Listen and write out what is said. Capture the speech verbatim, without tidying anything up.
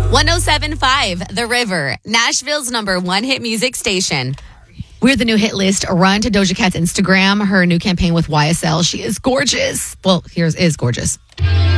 one oh seven point five The River, Nashville's number one hit music station. We're the new hit list. Run to Doja Cat's Instagram, her new campaign with Y S L. She is gorgeous. Well, here's is gorgeous.